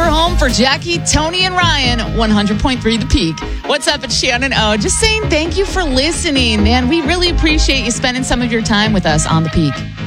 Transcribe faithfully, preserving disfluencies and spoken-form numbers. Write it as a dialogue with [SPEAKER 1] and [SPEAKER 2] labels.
[SPEAKER 1] home for Jackie, Tony, and Ryan. one hundred point three The Peak. What's up? It's Shannon O. Just saying thank you for listening, man. We really appreciate you spending some of your time with us on The Peak.